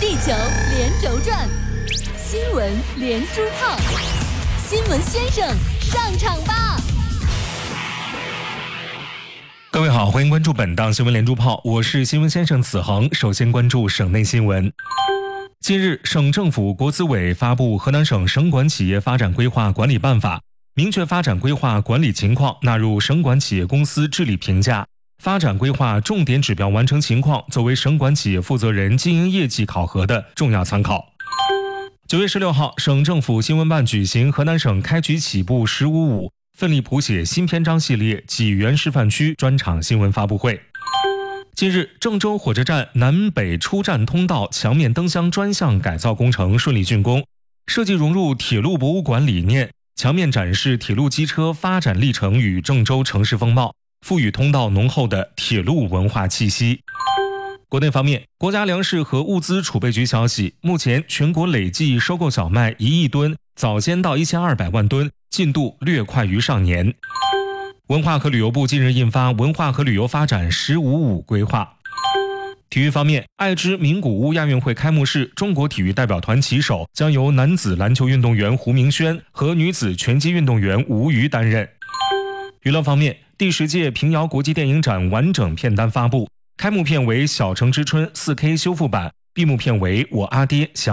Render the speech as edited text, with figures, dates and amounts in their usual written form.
地球连轴转，新闻连珠炮，新闻先生上场吧！ 各位好，欢迎关注本档新闻连珠炮，我是新闻先生子恒。首先关注省内新闻。近日，省政府国资委发布河南省省管企业发展规划管理办法，明确发展规划管理情况纳入省管企业公司治理评价，发展规划重点指标完成情况作为省管企业负责人经营业绩考核的重要参考。9月16号，省政府新闻办举行河南省开局起步“15-5”奋力谱写新篇章系列济源示范区专场新闻发布会。近日，郑州火车站南北出站通道墙面灯箱专项改造工程顺利竣工，设计融入铁路博物馆理念，墙面展示铁路机车发展历程与郑州城市风貌，赋予通道浓厚的铁路文化气息。国内方面，国家粮食和物资储备局消息，目前全国累计收购小麦1亿吨，早先到1200万吨，进度略快于上年。文化和旅游部近日印发文化和旅游发展“15-5”规划。体育方面，爱知名古屋亚运会开幕式，中国体育代表团旗手将由男子篮球运动员胡明轩和女子拳击运动员吴瑜担任。娱乐方面，第10届平遥国际电影展完整片单发布，开幕片为《小城之春》4K 修复版，闭幕片为《我阿爹想